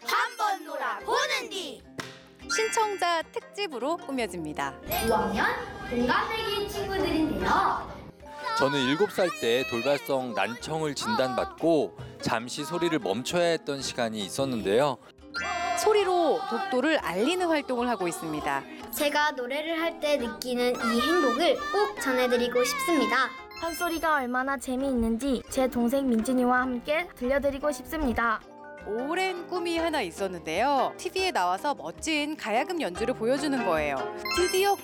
한 번 놀아 보는 뒤 신청자 특집으로 꾸며집니다. 5학년 동갑내기 친구들인데요. 저는 7살 때 돌발성 난청을 진단받고 잠시 소리를 멈춰야 했던 시간이 있었는데요. 소리로 독도를 알리는 활동을 하고 있습니다. 제가 노래를 할 때 느끼는 이 행복을 꼭 전해드리고 싶습니다. 판소리가 얼마나 재미있는지 제 동생 민진이와 함께 들려드리고 싶습니다. 오랜 꿈이 하나 있었는데요. TV에 나와서 멋진 가야금 연주를 보여주는 거예요. 드디어